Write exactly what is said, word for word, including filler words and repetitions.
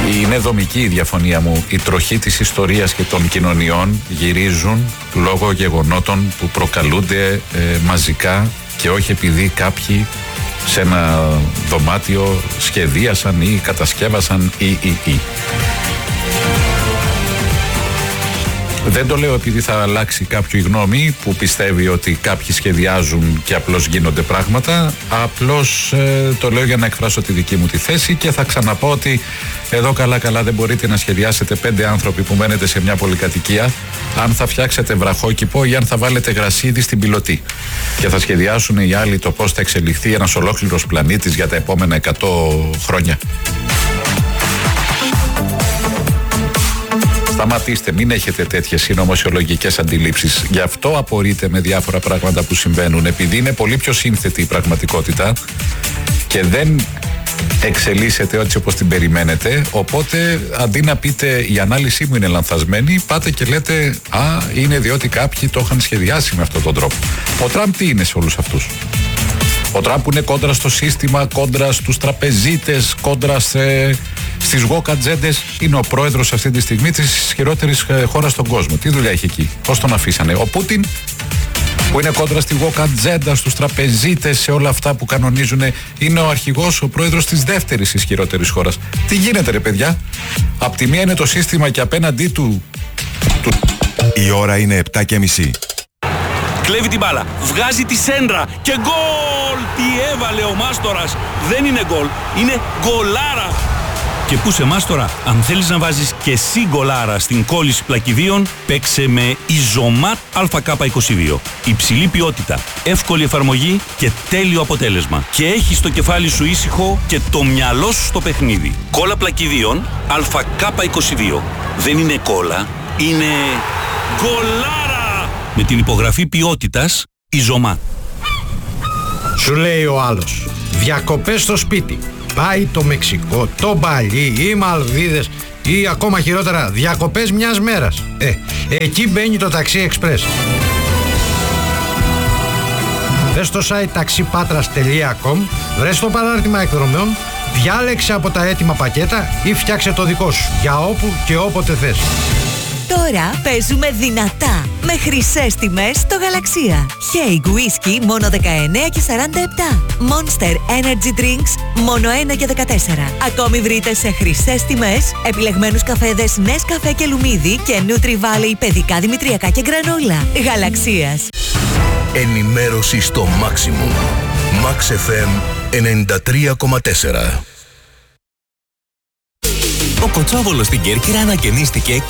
Είναι δομική η διαφωνία μου. Η τροχή της ιστορίας και των κοινωνιών γυρίζουν λόγω γεγονότων που προκαλούνται ε, μαζικά και όχι επειδή κάποιοι σε ένα δωμάτιο σχεδίασαν ή κατασκεύασαν ή ή ή. Δεν το λέω επειδή θα αλλάξει κάποιο η γνώμη που πιστεύει ότι κάποιοι σχεδιάζουν και απλώς γίνονται πράγματα. Απλώς ε, το λέω για να εκφράσω τη δική μου τη θέση και θα ξαναπώ ότι εδώ καλά καλά δεν μπορείτε να σχεδιάσετε πέντε άνθρωποι που μένετε σε μια πολυκατοικία αν θα φτιάξετε βραχόκηπο ή αν θα βάλετε γρασίδι στην πιλωτή. Και θα σχεδιάσουν οι άλλοι το πώς θα εξελιχθεί ένας ολόκληρος πλανήτης για τα επόμενα εκατό χρόνια. Σταματήστε, μην έχετε τέτοιες συνωμοσιολογικές αντιλήψεις. Γι' αυτό απορείτε με διάφορα πράγματα που συμβαίνουν, επειδή είναι πολύ πιο σύνθετη η πραγματικότητα και δεν εξελίσσεται έτσι όπως την περιμένετε. Οπότε αντί να πείτε η ανάλυση μου είναι λανθασμένη, πάτε και λέτε α, είναι διότι κάποιοι το είχαν σχεδιάσει με αυτόν τον τρόπο. Ο Τραμπ τι είναι σε όλους αυτούς? Ο Τραμπ που είναι κόντρα στο σύστημα, κόντρα στους τραπεζίτες, κόντρα σε, στις γοκατζέντες, είναι ο πρόεδρος αυτή τη στιγμή της ισχυρότερης χώρας στον κόσμο. Τι δουλειά έχει εκεί? Πώς τον αφήσανε? Ο Πούτιν που είναι κόντρα στη γοκατζέντα, στους τραπεζίτες, σε όλα αυτά που κανονίζουν, είναι ο αρχηγός, ο πρόεδρος της δεύτερης ισχυρότερης χώρας. Τι γίνεται ρε παιδιά? Απ' τη μία είναι το σύστημα και απέναντί του... του... Η ώρα είναι επτά και μισή. Κλέβει την μπάλα, βγάζει τη σέντρα και γκολ! Τι έβαλε ο Μάστορας! Δεν είναι γκολ, είναι γκολάρα! Και πού σε Μάστορα, αν θέλεις να βάζεις και εσύ γκολάρα στην κόλληση πλακιδίων, παίξε με Ιζωμάτ Α Κ είκοσι δύο. Υψηλή ποιότητα, εύκολη εφαρμογή και τέλειο αποτέλεσμα. Και έχεις το κεφάλι σου ήσυχο και το μυαλό σου στο παιχνίδι. Κόλλα πλακιδίων Α Κ είκοσι δύο. Δεν είναι κόλλα, είναι γκολάρα! Με την υπογραφή ποιότητας Ιζωμάτ. Σου λέει ο άλλος, διακοπές στο σπίτι. Πάει το Μεξικό, το Μπαλί, οι Μαλδίβες ή ακόμα χειρότερα διακοπές μιας μέρας. Ε, εκεί μπαίνει το Taxi Express. Μπες στο site taxipatras τελεία com, βρες το παράρτημα εκδρομέων, διάλεξε από τα έτοιμα πακέτα ή φτιάξε το δικό σου για όπου και όποτε θες. Τώρα παίζουμε δυνατά με χρυσές τιμές στο Γαλαξία. Haig Whisky μόνο δεκαεννέα και σαράντα επτά. Monster Energy Drinks μόνο ένα και δεκατέσσερα. Ακόμη βρείτε σε χρυσές τιμές επιλεγμένους καφέδες Nescafe και Λουμίδι και Nutri Valley παιδικά δημητριακά και γκρανόλα. Γαλαξίας. Ενημέρωση στο maximum. Max εφ εμ ενενήντα τρία κόμμα τέσσερα. Ο Κοτσόβολος στην Κέρκυρα ανακαινίστηκε